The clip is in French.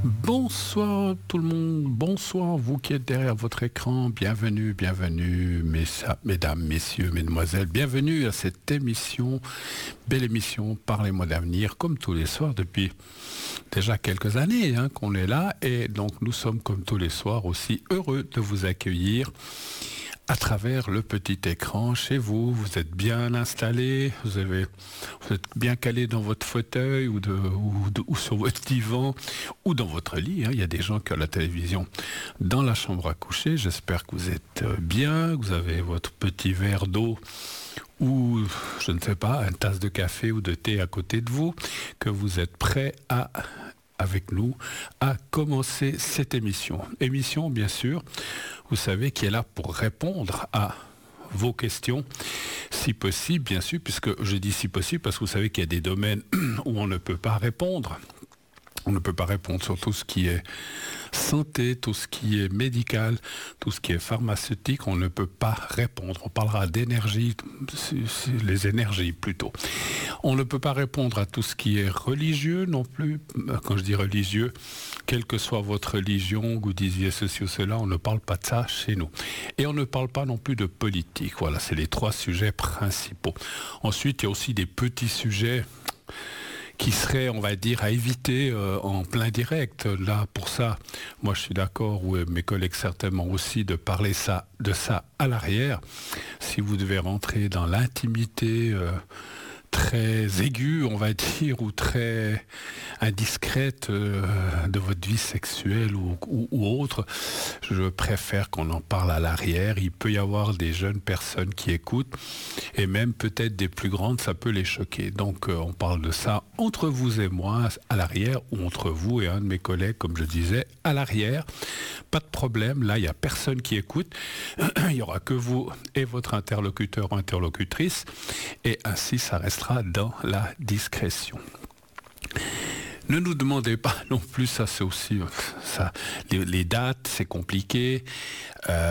Bonsoir tout le monde, bonsoir vous qui êtes derrière votre écran, bienvenue, mesdames, messieurs, mesdemoiselles, bienvenue à cette émission, belle émission Parlez-moi d'avenir, comme tous les soirs depuis déjà quelques années qu'on est là, et donc nous sommes comme tous les soirs aussi heureux de vous accueillir à travers le petit écran chez vous. Vous êtes bien installé, vous êtes bien calé dans votre fauteuil ou sur votre divan ou dans votre lit. Il y a des gens qui ont la télévision dans la chambre à coucher. J'espère que vous êtes bien, que vous avez votre petit verre d'eau ou, je ne sais pas, une tasse de café ou de thé à côté de vous, que vous êtes prêts avec nous à commencer cette émission. Émission, bien sûr, vous savez, qui est là pour répondre à vos questions, si possible, bien sûr, puisque je dis si possible, parce que vous savez qu'il y a des domaines où on ne peut pas répondre. On ne peut pas répondre sur tout ce qui est santé, tout ce qui est médical, tout ce qui est pharmaceutique. On ne peut pas répondre. On parlera d'énergie, les énergies plutôt. On ne peut pas répondre à tout ce qui est religieux non plus. Quand je dis religieux, quelle que soit votre religion, que vous disiez ceci ou cela, on ne parle pas de ça chez nous. Et on ne parle pas non plus de politique. Voilà, c'est les 3 sujets principaux. Ensuite, il y a aussi des petits sujets qui serait, on va dire, à éviter en plein direct. Là, pour ça, moi je suis d'accord, ou mes collègues certainement aussi, de parler de ça à l'arrière. Si vous devez rentrer dans l'intimité très aiguë, on va dire, ou très indiscrète de votre vie sexuelle ou autre, je préfère qu'on en parle à l'arrière. Il peut y avoir des jeunes personnes qui écoutent, et même peut-être des plus grandes, ça peut les choquer. Donc on parle de ça entre vous et moi à l'arrière, ou entre vous et un de mes collègues, comme je disais, à l'arrière. Pas de problème, là il n'y a personne qui écoute, il n'y aura que vous et votre interlocuteur ou interlocutrice, et ainsi ça restera dans la discrétion. Ne nous demandez pas non plus, ça c'est aussi ça, les dates, c'est compliqué.